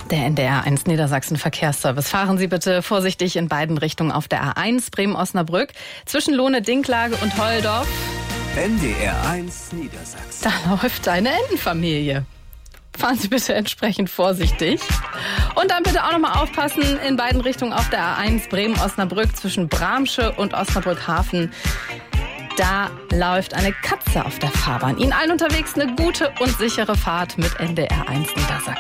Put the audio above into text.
Der NDR1 Niedersachsen Verkehrsservice. Fahren Sie bitte vorsichtig in beiden Richtungen auf der A1 Bremen-Osnabrück zwischen Lohne-Dinklage und Holdorf. NDR1 Niedersachsen. Da läuft eine Entenfamilie. Fahren Sie bitte entsprechend vorsichtig. Und dann bitte auch nochmal aufpassen in beiden Richtungen auf der A1 Bremen-Osnabrück zwischen Bramsche und Osnabrück-Hafen. Da läuft eine Katze auf der Fahrbahn. Ihnen allen unterwegs eine gute und sichere Fahrt mit NDR1 Niedersachsen.